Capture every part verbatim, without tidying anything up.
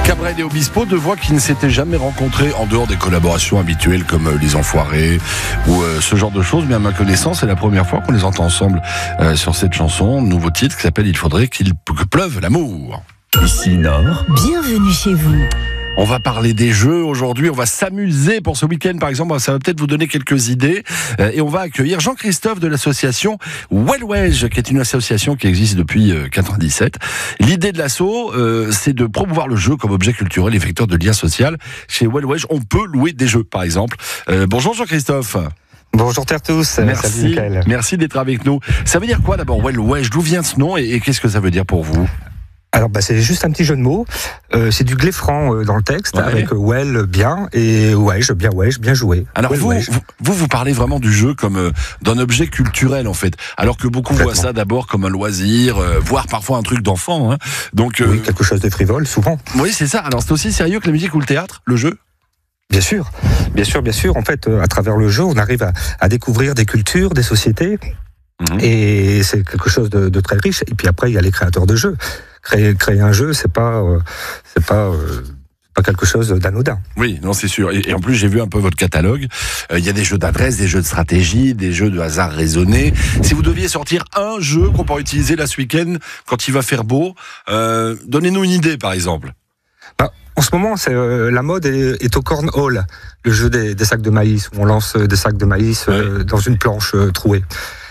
Cabrel et Obispo, deux voix qui ne s'étaient jamais rencontrées en dehors des collaborations habituelles comme euh, Les Enfoirés ou euh, ce genre de choses. Mais à ma connaissance, c'est la première fois qu'on les entend ensemble euh, sur cette chanson, nouveau titre qui s'appelle « Il faudrait qu'il que pleuve l'amour ». Ici Nord. Bienvenue chez vous. On va parler des jeux aujourd'hui, on va s'amuser pour ce week-end par exemple, ça va peut-être vous donner quelques idées euh, et on va accueillir Jean-Christophe de l'association Wellwedge, qui est une association qui existe depuis euh, quatre-vingt-dix-sept. L'idée de l'asso, euh, c'est de promouvoir le jeu comme objet culturel et vecteur de lien social. Chez Wellwedge, on peut louer des jeux par exemple. Euh, bonjour Jean-Christophe. Bonjour à tous, merci, salut Michael. Merci d'être avec nous. Ça veut dire quoi d'abord Wellwedge? D'où vient ce nom et, et qu'est-ce que ça veut dire pour vous? Alors bah, c'est juste un petit jeu de mots, euh, c'est du gléfran euh, dans le texte, ouais. Avec euh, well, bien, et wedge, bien wedge, bien joué. Alors well, vous, wedge. vous, vous, vous parlez vraiment du jeu comme euh, d'un objet culturel en fait, alors que beaucoup voient ça d'abord comme un loisir, euh, voire parfois un truc d'enfant. Hein. Donc, euh, oui, quelque chose de frivole, souvent. Oui, c'est ça. Alors c'est aussi sérieux que la musique ou le théâtre, le jeu? Bien sûr, bien sûr, bien sûr. En fait, euh, à travers le jeu, on arrive à, à découvrir des cultures, des sociétés, mmh. Et c'est quelque chose de, de très riche. Et puis après, il y a les créateurs de jeux. Créer, créer un jeu, c'est pas, euh, c'est pas, euh, pas quelque chose d'anodin. Oui, non, c'est sûr. Et, et en plus, j'ai vu un peu votre catalogue. Il euh, y a des jeux d'adresse, des jeux de stratégie, des jeux de hasard raisonné. Si vous deviez sortir un jeu qu'on pourrait utiliser là ce week-end quand il va faire beau, euh, donnez-nous une idée, par exemple. Bah, en ce moment, c'est, euh, la mode est, est au cornhole, le jeu des, des sacs de maïs, où on lance des sacs de maïs euh, oui. dans une planche euh, trouée.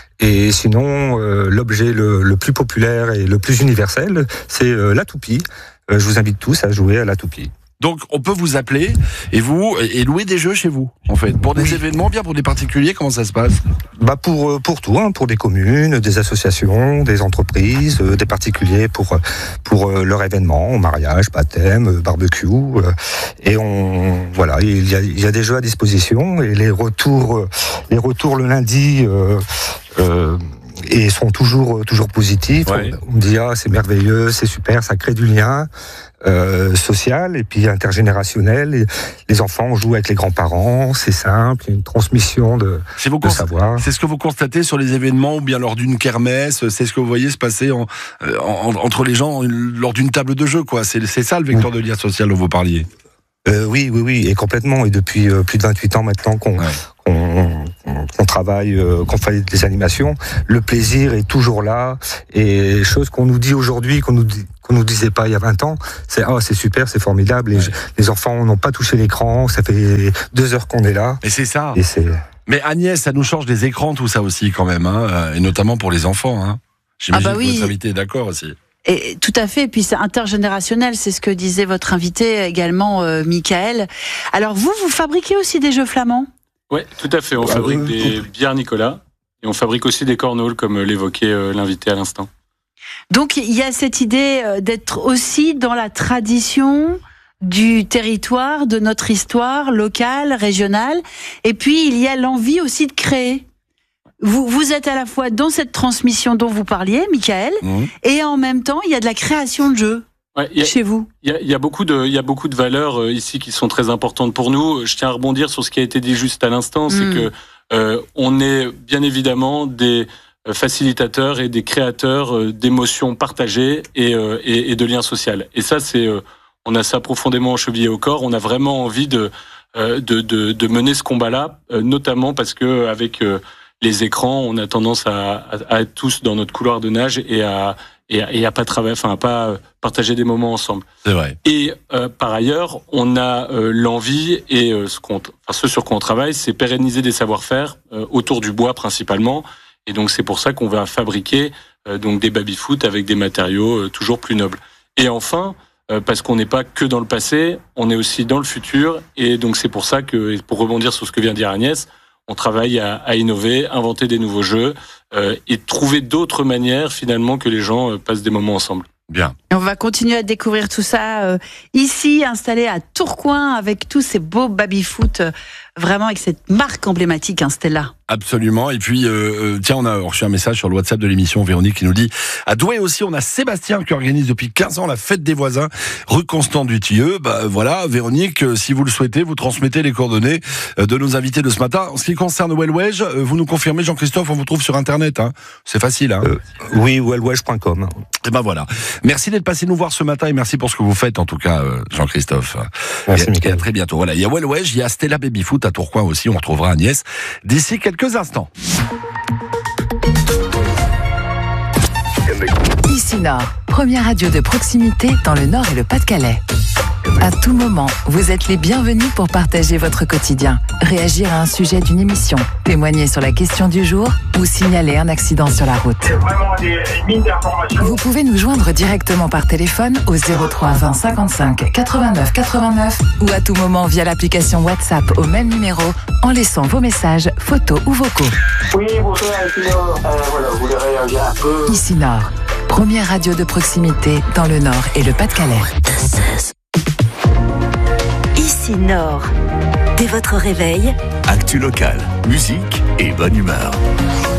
Et sinon, euh, l'objet le, le plus populaire et le plus universel, c'est euh, la toupie. Euh, je vous invite tous à jouer à la toupie. Donc, on peut vous appeler et vous et louer des jeux chez vous, en fait, pour des oui. événements, bien pour des particuliers. Comment ça se passe? Bah pour pour tout, hein, pour des communes, des associations, des entreprises, euh, des particuliers pour pour euh, leur événement, mariage, baptême, euh, barbecue, euh, et on voilà, il y a il y a des jeux à disposition et les retours euh, les retours le lundi. Euh, euh, et sont toujours toujours positifs. Ouais. On, on me dit ah c'est merveilleux, c'est super, ça crée du lien euh, social et puis intergénérationnel. Et les enfants jouent avec les grands-parents, c'est simple, il y a une transmission de, de const... savoir. C'est ce que vous constatez sur les événements ou bien lors d'une kermesse. C'est ce que vous voyez se passer en, en, entre les gens lors d'une table de jeu, quoi. C'est, c'est ça le vecteur oui. de lien social dont vous parliez. Euh, oui, oui, oui, et complètement. Et depuis euh, plus de vingt-huit ans maintenant qu'on, ouais. qu'on, qu'on travaille, euh, qu'on fait des animations, le plaisir est toujours là. Et chose qu'on nous dit aujourd'hui, qu'on nous dit, qu'on nous disait pas il y a vingt ans, c'est oh, c'est super, c'est formidable. Ouais. Les, les enfants n'ont pas touché l'écran, ça fait deux heures qu'on est là. Et c'est ça. Et c'est... Mais Agnès, ça nous change des écrans tout ça aussi quand même, hein, et notamment pour les enfants. Hein. J'imagine ah bah oui. que votre invité est d'accord aussi. Et, tout à fait, et puis c'est intergénérationnel, c'est ce que disait votre invité également, euh, Michael. Alors vous, vous fabriquez aussi des jeux flamands? Oui, tout à fait, on ah, fabrique euh, des bières Nicolas, et on fabrique aussi des cornholes, comme l'évoquait euh, l'invité à l'instant. Donc il y a cette idée euh, d'être aussi dans la tradition du territoire, de notre histoire locale, régionale, et puis il y a l'envie aussi de créer. Vous, vous êtes à la fois dans cette transmission dont vous parliez, Michael, mmh. et en même temps, il y a de la création de jeux ouais, a, chez vous. Il y, y a beaucoup de, il y a beaucoup de valeurs euh, ici qui sont très importantes pour nous. Je tiens à rebondir sur ce qui a été dit juste à l'instant, mmh. c'est que euh, on est bien évidemment des facilitateurs et des créateurs euh, d'émotions partagées et, euh, et, et de liens sociaux. Et ça, c'est, euh, on a ça profondément chevillé au corps. On a vraiment envie de, euh, de, de, de mener ce combat-là, euh, notamment parce que avec euh, les écrans, on a tendance à, à, à être tous dans notre couloir de nage et à et à, et à pas travailler, enfin à pas partager des moments ensemble. C'est vrai. Et euh, par ailleurs, on a euh, l'envie et euh, ce qu'on, enfin, ce sur quoi on travaille, c'est pérenniser des savoir-faire euh, autour du bois principalement. Et donc c'est pour ça qu'on va fabriquer euh, donc des baby-foot avec des matériaux euh, toujours plus nobles. Et enfin, euh, parce qu'on n'est pas que dans le passé, on est aussi dans le futur. Et donc c'est pour ça que, et pour rebondir sur ce que vient de dire Agnès, on travaille à, à innover, inventer des nouveaux jeux euh, et trouver d'autres manières finalement que les gens euh, passent des moments ensemble. Bien. On va continuer à découvrir tout ça euh, ici, installé à Tourcoing, avec tous ces beaux baby-foot vraiment avec cette marque emblématique, hein, Stella. Absolument. Et puis, euh, tiens, on a reçu un message sur le WhatsApp de l'émission, Véronique, qui nous dit à Douai aussi, on a Sébastien qui organise depuis quinze ans la fête des voisins, rue Constant Dutilleux. Bah voilà, Véronique, si vous le souhaitez, vous transmettez les coordonnées de nos invités de ce matin. En ce qui concerne Wellwedge, vous nous confirmez, Jean-Christophe, on vous trouve sur Internet. Hein. C'est facile. Hein. Euh, oui, wellwedge point com. Et ben voilà. Merci d'être passé nous voir ce matin et merci pour ce que vous faites, en tout cas, Jean-Christophe. Merci, et, et à très bientôt. Voilà, il y a Wellwedge, il y a Stella Babyfoot à Tourcoing aussi. On retrouvera Agnès d'ici quelques instants. Ici Nord, première radio de proximité dans le Nord et le Pas-de-Calais. À tout moment, vous êtes les bienvenus pour partager votre quotidien, réagir à un sujet d'une émission, témoigner sur la question du jour ou signaler un accident sur la route. C'est vraiment des mines d'informations. Vous pouvez nous joindre directement par téléphone au zéro trois vingt cinquante-cinq quatre-vingt-neuf quatre-vingt-neuf ou à tout moment via l'application WhatsApp au même numéro en laissant vos messages, photos ou vocaux. Oui, bonsoir, ici Nord. Euh, voilà, vous voulez réagir un peu. Ici Nord, première radio de proximité dans le Nord et le Pas-de-Calais. Ici Nord. Dès votre réveil, actu local, musique et bonne humeur.